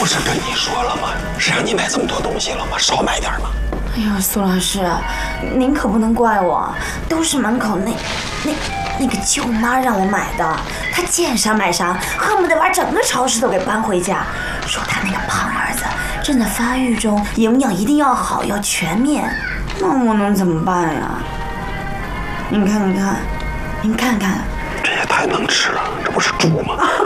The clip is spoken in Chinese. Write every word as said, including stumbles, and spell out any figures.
是跟你说了吗？是让你买这么多东西了吗？少买点吗？ 哎呀，苏老师，您可不能怪我，都是门口那那那个舅妈让我买的。她见啥买啥，恨不得把整个超市都给搬回家。说她那个胖儿子正在发育中，营养一定要好，要全面。那我能怎么办呀？您看，您看，您看看， 这也太能吃了，这不是猪吗？